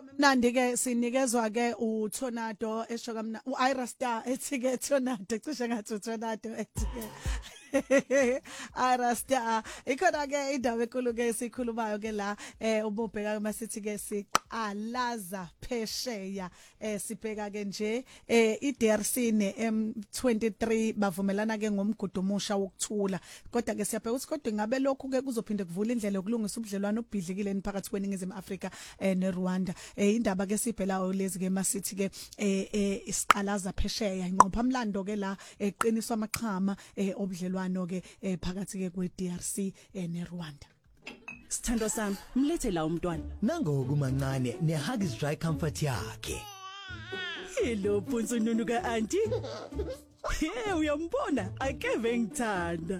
Mnandi ke sinikezwa ke uTornado eshoka mina uIra Star ethi ke Tornado cishe ngathi uTornado ethi ke Ira Star ikhona ke indaba enkulu ke sikhulumayo ke la ububheka masithi ke siqalaza phesheya sibheka ke nje iDRC neM23 bavumelana ke ngomgudumusha wokuthula kodwa ke siyabheka ukuthi kodwa ngabe lokhu ke kuzophinde kuvula indlela yokulungisa ubudlelwano obhidlikile phakathi kweningizimu Afrika neRwanda indaba ke sibhela lezi ke masithi ke isiqalaza phesheya inqopha mlando ke la eqiniswa amaqhama obudlelwano ke phakathi ke kweDRC neRwanda. Sithando sami mlethe la umntwana nangoku mancane neHuggies Dry Comfort yakhe. Hello Punsununu ka aunty. Uyambona akeve ngithanda.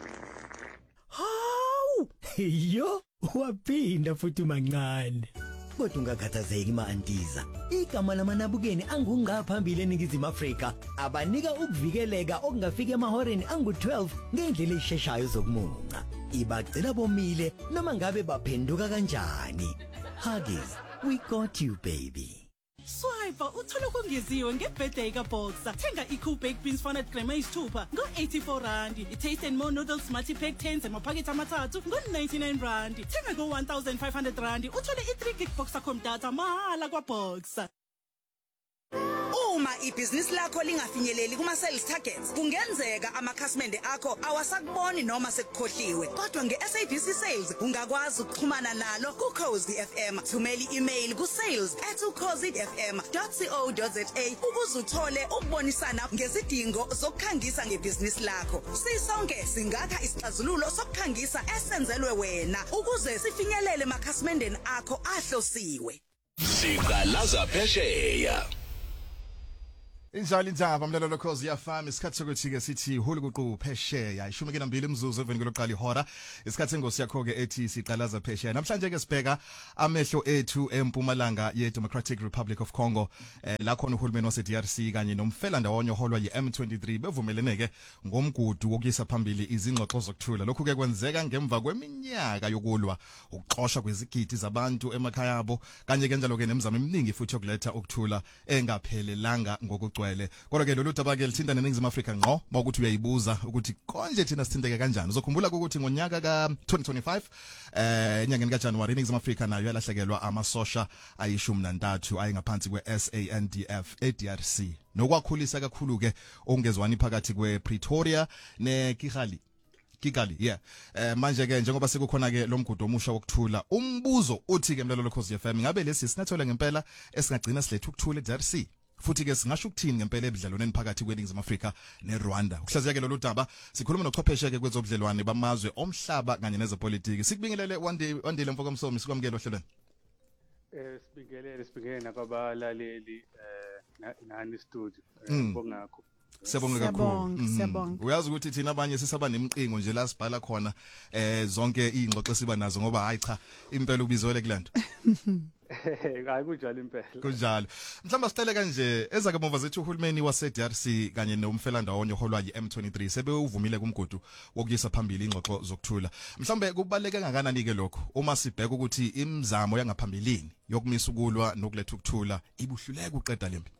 Hawu Yo waphinda futhi mancane. Kodwa ungakhathazeki ma-antiza. Igama lamanabukeni angungaphambili eNingizimu Afrika abanika ukuvikeleka okungafika emahoreni angu-12 ngendlela esheshayo zokumunca. Ibagcina bomile noma ngabe baphenduka kanjani. Huggies, we got you baby. Swipe uthola kongeziwe ngebirthday kaBoxer. Thenga iCool Baked Beans 400 gram ayisithupha ngo-84 rand. iTaste and More Noodles Multi Pack 10 amaphakethe amathathu ngo-99 rand. Thenga ngo-1500 rand uthole i3 gig Boxer com data mahala kwaBoxer. Uma ibhizinisi lakho lingafinyeleli kuma sales targets kungenzeka amakhasimende akho awasakuboni noma sekukhohliwe kodwa ngeSABC Sales ungakwazi ukuxhumana nalo kuCozi FM thumela i-email kusales@cozifm.co.za ukuze uthole ukubonisana ngezidingo zokukhangisa ngebhizinisi lakho sisonke singakha isixazululo sokukhangisa esenzelwe wena ukuze sifinyelele emakhasimendeni akho ahlosiwe Siqalaza phesheya Injalo indaba mlalelo Khosi FM isikhathi sokuthi ke sithi hulukuqu phesheya ishumi ke nambili imzuzu eveni kweloqala ihora isikhathi ngosi yakho ke ethi siqalaza phesheya namhlanje ke sibheka amehlo ethu empumalanga ye Democratic Republic of Congo la khona uhulumeni wase DRC kanye nomfela ndawonye oholwa yiM23 bevumelene ke ngomgudu wokuyisa phambili izingxoxo zokuthula lokhu ke kwenzeka ngemva kweminyaka yokulwa ukuxoshwa kwezigidi zabantu emakhaya abo kanye ke njalo ke nemizamo eminingi futhi yokuletha ukuthula engaphelelanga ngokuthi kodwa ke lolu daba ke lithinta neNingizimu Afrika ngqo mawukuthi uyayibuza ukuthi konje thina sithinteke kanjani uzokhumbula ukuthi ngonyaka ka2025 enyangeni kaJanuary iNingizimu Afrika nayo yalahlekelwa amasosha ayi13 ayengaphansi kweSANDF eDRC nokwakhulisa kakhulu ke ongezwani phakathi kwePretoria neKigali manje ke njengoba sekukhona ke lomgudu omusha wokuthula umbuzo uthi ke mlalelo Khosi FM ngabe lesi sinathola ngempela esingagcina silethe ukuthula eDRC futhi ke singasho ukuthini ngempela ebudlelwaneni phakathi kweNingizimu Afrika neRwanda ukuhlaziya ke lolu daba sikhuluma nochwepheshe ke kwezobudlelwane bamazwe omhlaba kanye nezepolitiki sikubingelele wandile mfokomsomi sikwamukela ohlelweni sibingelele nakwabalaleli nani studio ngakho Siyabonga kakhulu. Uyazi ukuthi thina abanye sisaba nemiqingo nje la sibhala khona zonke izingxoxo siba nazo ngoba hayi cha impela ubizwele kulanto. Hayi kunjalo impela. Kunjalo. Mhlawumbe sicela kanje ezake mova zethu uhulumeni wase DRC kanye nomfela ndawonye oholwa yiM23 sebewuvumile kumgudu wokuyisa phambili ingxoxo zokuthula. Mhlawumbe kubaleke kangakanani ke lokho uma sibheka ukuthi imizamo yangaphambilini yokumisa ukulwa nokuletha ukuthula ibuhluleka uqeda lempi.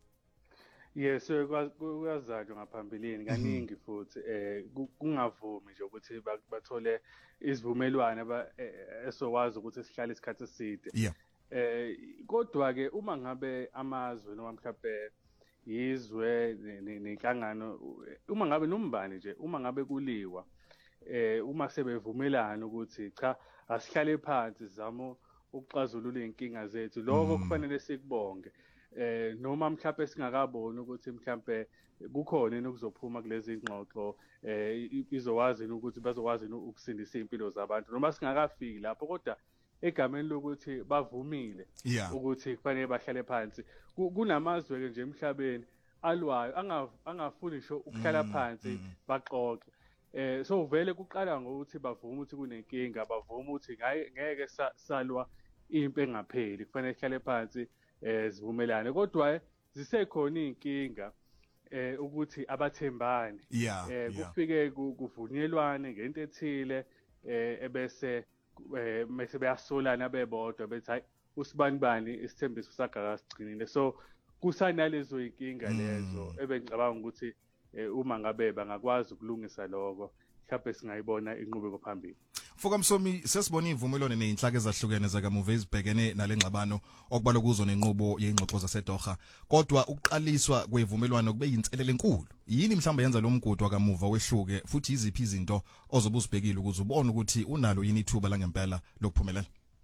Yes kuyazajwa ngaphambilini kaningi futhi kungavumi nje ukuthi bathole isivumelwano esokwazi ukuthi sihlale isikhathi eside kodwa ke uma ngabe amazwe noma mhlawumbe yizwe nenhlangano uma ngabe nombani nje uma ngabe kuliwa uma sebevumelana ukuthi cha asihlale phansi sizamo ukuxazulula inkinga zethu lokho kufanele sikubonge noma mhlawumbe singakaboni ukuthi mhlawumbe kukhona enokuzophuma kulezi ingxoxo izokwazi ukuthi bazokwazi ukusindisa impilo zabantu noma singakafiki lapho kodwa egameni lokuthi bavumile ukuthi kufanele bahlale phansi kunamazwe ke nje emhlabeni alwayo angafuni ngisho ukuhlala phansi baxoxe so vele kuqala ngokuthi bavume ukuthi kunenkinga bavume ukuthi ngeke salwa impi engapheli kufanele sihlale phansi zivumelane kodwa zisekhona inkinga ukuthi abathembani kufike kuvunyelwane ngento ethile ebese beyasolana bebodwa bethi hayi usibanibani isithembiso sakhe akasigcinile. So kusanalezo inkinga lezo ebengicabanga ukuthi uma ngabe bangakwazi ukulungisa lokho mhlawumbe singayibona inqubeko phambili. Mfoka Msomi, sesibona ivumelwano nezinhlaka ezahlukene zakamuva ezibhekene nalengxabano okubalo kuzo nenqubo yeingxoxo zaseDoha. Kodwa ukuqaliswa kwevumelwano kube yinselele enkulu. Yini mhlawumbe yenza lo mgudu wakamuva wehluke futhi iziphi izinto ozobusibhekile ukuze ubone ukuthi unalo yini ithuba langempela lokuphumelela?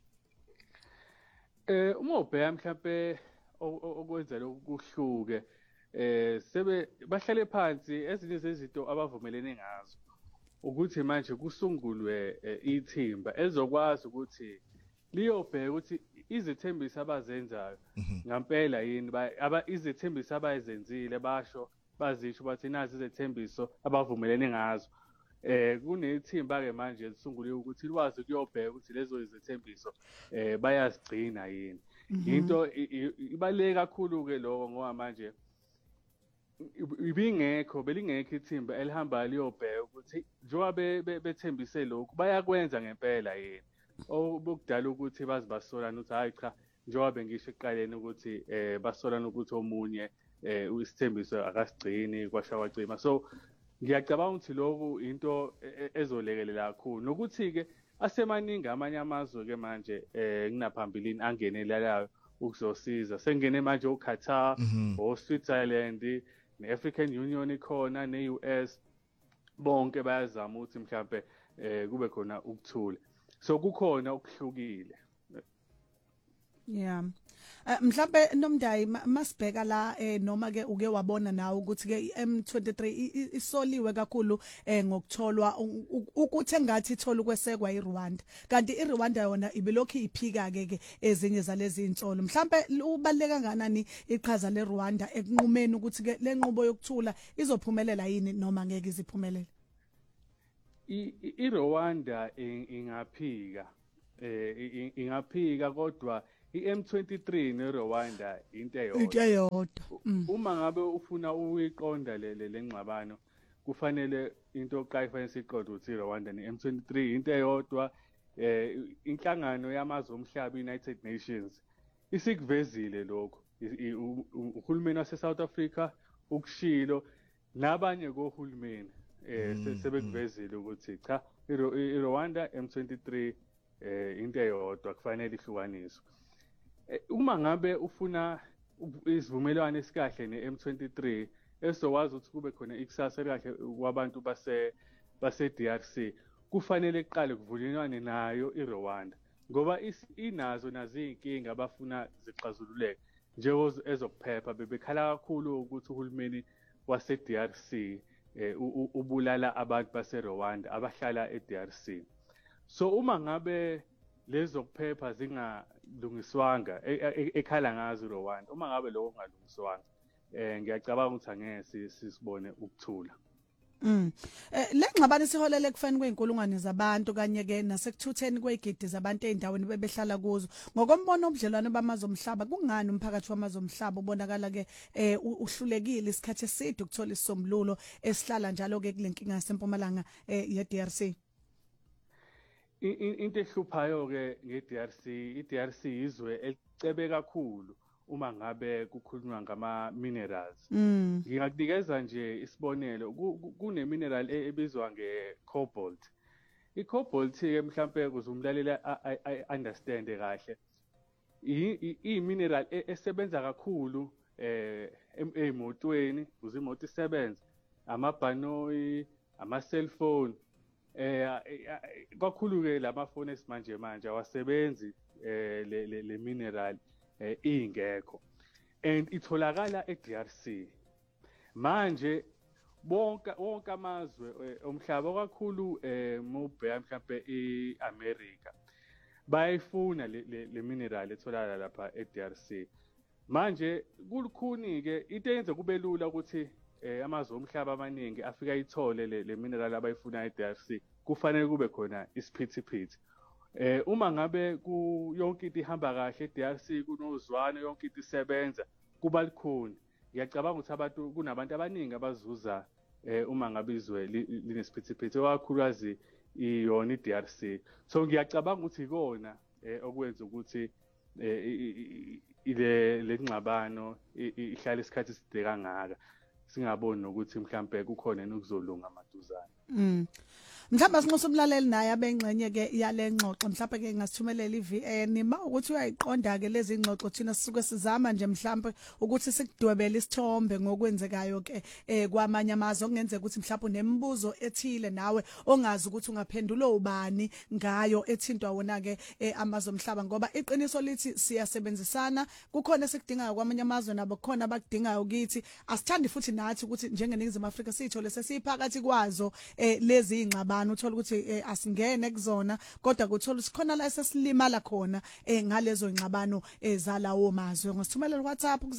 Uma ubheka mhlawumbe okwenza lokuhluke sebe bahlale phansi ezinye zezinto abavumelene ngazo ukuthi manje kusungulwe ithimba ezokwazi ukuthi liyobheka ukuthi izithembiso abazenzayo ngempela yini izithembiso abayizenzile basho bazisho bathi nazi izithembiso abavumelene ngazo. Kunethimba ke manje lisunguliwe ukuthi likwazi ukuyobheka ukuthi lezo izithembiso bayazigcina yini. Into ibaleke kakhulu ke lokho ngoba manje belingekho ithimba elihamba liyobheka ukuthi njengoba bethembise lokhu bayakwenza ngempela yini. Obukudala ukuthi bazibasolana ukuthi hayi cha njengoba bengisho ekuqaleni ukuthi basolana ukuthi omunye isithembiso akasigcini kwashawacima. So ngiyacabanga ukuthi lokhu into ezolekelela kakhulu nokuthi ke asemaningi amanye amazwe ke manje kunaphambilini angenelelayo ukuzosiza. Sengene manje uQatar, oSwitzerland, ne-African Union ikhona ne-US bonke bayazama ukuthi mhlawumbe kube khona ukuthula. So kukhona ukuhlukile. Yeah. Mhlawumbe Nomdayi masibheka la noma ke uke wabona nawe ukuthi ke M23 isoliwe kakhulu ngokutholwa ukuthi engathi ithola ukwesekwa iRwanda kanti iRwanda yona ibilokhu iphika ke ezinye zalezi insolo. Mhlawumbe ubaleka kangakanani iqhaza leRwanda ekunqumeni ukuthi ke lenqubo yokuthula izophumelela yini noma ngeke iziphumelele? iRwanda ingaphika ingaphika kodwa iM23 neRwanda into eyodwa. Uma ngabe ufuna uyiqonda le ngxabano kufanele into oqayifa isiqondo ukuthi iRwanda neM23 into eyodwa. Inhlangano yamazwe omhlaba United Nations isikuvezile lokho. Uhulumeni waseSouth Africa ukushilo nabanye kohulumeni sebekuvezile ukuthi cha iRwanda M23 into eyodwa kufanele ihlukaniswe. Uma ngabe ufuna isivumelwano esikahle neM23 esokwazi ukuthi kube khona ikusasa elikahle kwabantu base DRC kufanele kuqale kuvunyelwane nayo iRwanda ngoba inazo izinkinga abafuna zixazululeke njengozo ezokuphepha bebekhala kakhulu ukuthi uhulumeni wase DRC ubulala abantu base Rwanda abahlala eDRC. So uma ngabe lezo kuphepha zingalungiswanga ekhala ngazo Rwanda uma ngabe lokho kungalungiswanga ngiyacabanga ukuthi angeke sisibone ukuthula. Lengxabano siholele kufani kweinkulungwane zabantu kanye ke nasekuthutheni kwegidi zabantu eindaweni bebehlala kuzo. Ngokombono obudlelwane bamazwe omhlaba kungani umphakathi wamazwe omhlaba ubonakala ke uhlulekile isikhathi eside ukuthola isombululo esihlala njalo ke kulenkinga yasempumalanga yeDRC? Into ehluphayo ke ngeDRC iDRC izwe elicebe kakhulu uma ngabe kukhulunywa ngama minerals. Ngingakunikeza nje isibonelo kune mineral ebizwa ngeCobalt. iCobalt ke mhlambe kuzumlalela understand kahle. Imineral esebenza kakhulu emotweni kuze imoto isebenza amabhanoyi ama cellphone kakhulu ke lamafoni esimanje manje awasebenzi le mineral ingekho and itholakala eDRC. Manje wonke amazwe omhlaba kakhulu mubheka mhlawumbe eAmerica bayifuna le mineral etholakala lapha eDRC. Manje kulukhuni ke into eyenza kube lula ukuthi amazwe omhlaba amaningi afika ithole le mineral abayifuna eDRC kufanele kube khona isiphithiphithi. Uma ngabe yonke into ihamba kahle eDRC kunozwana yonke into isebenza kuba likhuni. Ngiyacabanga ukuthi abantu kunabantu abaningi abazuza uma ngabe izwe linesiphithiphithi kakhulukazi iyona iDRC. So ngiyacabanga ukuthi ikona okwenza ukuthi ile ngxabano ihlala isikhathi eside kangaka singaboni nokuthi mhlambe kukhona ukuzolunga maduzane. Mhlawumbe sinxusa umlaleli naye abengxenye ke yale ngxoxo mhlawumbe ke ngasithumelela iVN mawukuthi uyayiqonda ke lezi ngxoxo thina sisuke sizama nje mhlawumbe ukuthi sikudwebele isithombe ngokwenzekayo ke kwamanye amazwe okungenzeka ukuthi mhlawumbe unemibuzo ethile nawe ongazi ukuthi ungaphendula ubani ngayo ethintwa wona ke amazwe omhlaba ngoba iqiniso lithi siyasebenzisana kukhona esikudingayo kwamanye amazwe nabo kukhona abakudingayo kithi asithandi futhi nathi ukuthi njengeNingizimu Afrika sithole sesiphakathi kwazo lezi ingxabano uthola ukuthi asingene kuzona kodwa kuthola sikhona la esesilimala khona ngalezo ingxabano zalawo mazwe ngasithumelela WhatsApp ku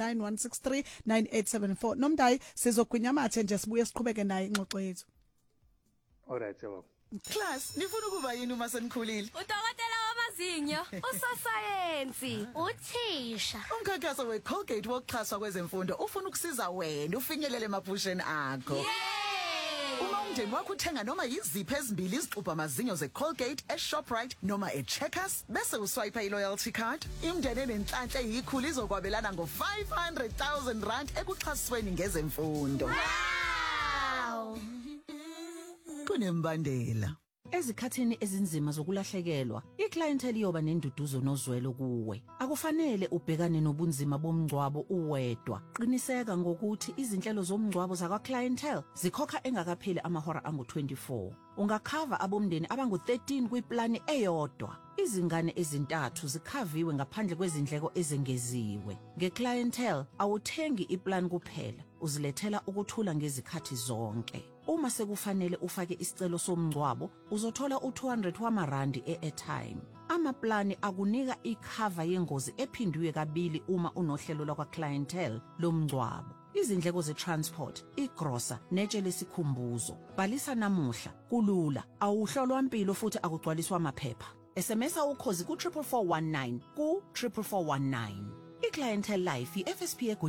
0791639874 nomdayi sizogwinya mathe nje sibuye siqhubeke naye ingxoxo yethu. Alright yebo. Class, nifuna ukuba yini uma senikhulile? Udokotela wamazinyo, usosayensi, uthisha. Umkhankaso weColgate wokuxhaswa kwezemfundo ufuna ukusiza wena ufinyelele emaphusheni akho. Uma umndeni wakho uthenga noma yiziphi ezimbili izixubha amazinyo zeColgate eShoprite noma eCheckers bese uswipe iloyalty card, imndeni enenhlanhla eyikhulu izokwabelana ngo500,000 rand ekuxhasweni ngezemfundo. Wow! Kunembandela. Ezikhathini ezinzima zokulahlekelwa, iclientele iyoba nenduduzo nozwelo kuwe. Akufanele ubhekane nobunzima bomngcwabo uwedwa. Qiniseka ngokuthi izinhlelo zomngcwabo zakwa-clientele zikhokha engakapheli amahora angu-24. Ungakhava abomndeni abangu-13 kwiplani eyodwa. Izingane ezintathu zikhaviwe ngaphandle kwezindleko ezengeziwe. Nge-clientele awuthengi iplan kuphela, uzilethela ukuthula ngezikhathi zonke. Uma sekufanele ufake isicelo somngcwabo, uzothola u200 wamarandi e-airtime. Amaplani akunika ikhava yengozi ephindwe kabili uma unohlelo lakwa-clientele lomngcwabo. Izindleko ze-transport, igrosa, netshe lesikhumbuzo. Bhalisa namuhla, kulula, awuhlolwa impilo futhi akugcwaliswa amaphepha. SMSa ukhozi ku 44419 ku 44419. I-Clientele Life, i-FSP